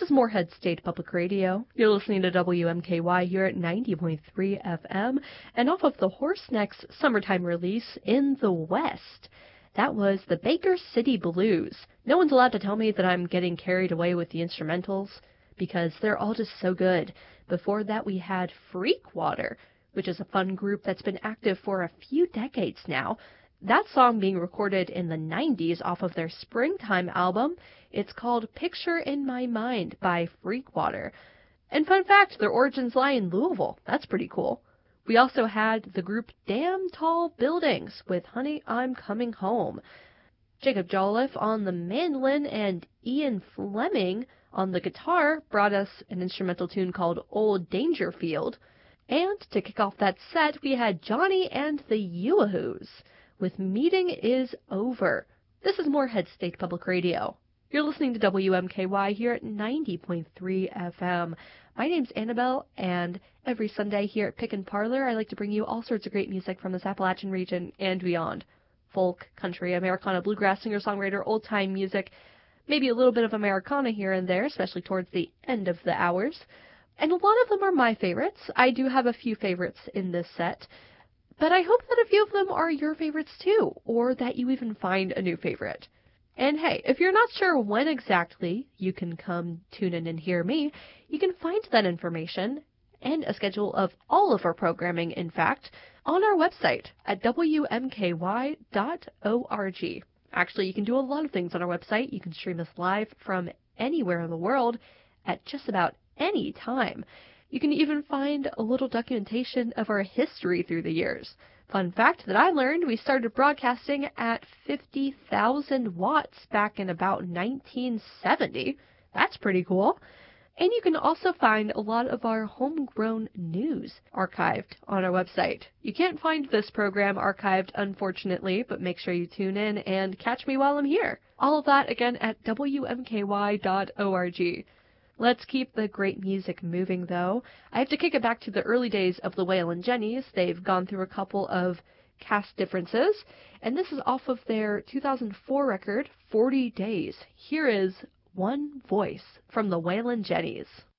is Moorhead State Public Radio. You're listening to WMKY here at 90.3 FM, and off of the Horsenecks summertime release, In the West. That was the Baker City Blues. No one's allowed to tell me that I'm getting carried away with the instrumentals, because they're all just so good. Before that, we had Freakwater, which is a fun group that's been active for a few decades now. That song being recorded in the 90s off of their Springtime album. It's called Picture in My Mind by Freakwater. And fun fact, their origins lie in Louisville. That's pretty cool. We also had the group Damn Tall Buildings with Honey, I'm Coming Home. Jacob Jolliffe on the mandolin and Ian Fleming on the guitar brought us an instrumental tune called Old Dangerfield. And to kick off that set, we had Johnny and the Yoo-Hoos with Meeting Is Over. This is Moorhead State Public Radio. You're listening to WMKY here at 90.3 FM. My name's Annabelle, and every Sunday here at Pick and Parlor, I like to bring you all sorts of great music from this Appalachian region and beyond. Folk, country, Americana, bluegrass, singer-songwriter, old-time music, maybe a little bit of Americana here and there, especially towards the end of the hours. And a lot of them are my favorites. I do have a few favorites in this set. But I hope that a few of them are your favorites too, or that you even find a new favorite. And hey, if you're not sure when exactly you can come tune in and hear me, you can find that information and a schedule of all of our programming, in fact, on our website at wmky.org. Actually, you can do a lot of things on our website. You can stream us live from anywhere in the world at just about any time. You can even find a little documentation of our history through the years. Fun fact that I learned, we started broadcasting at 50,000 watts back in about 1970. That's pretty cool. And you can also find a lot of our homegrown news archived on our website. You can't find this program archived, unfortunately, but make sure you tune in and catch me while I'm here. All of that, again, at wmky.org. Let's keep the great music moving, though. I have to kick it back to the early days of the Waylon Jennys. They've gone through a couple of cast differences, and this is off of their 2004 record, 40 Days. Here is One Voice from the Waylon Jennys.